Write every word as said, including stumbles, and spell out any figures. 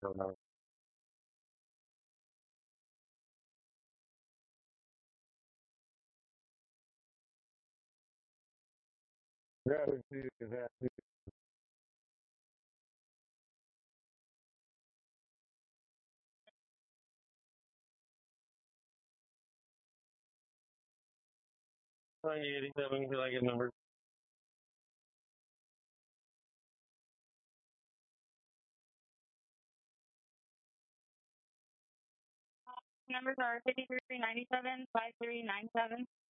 Gratitude is happy. twenty eighty-seven until I get number. Numbers are fifty-three ninety-seven, five three nine seven.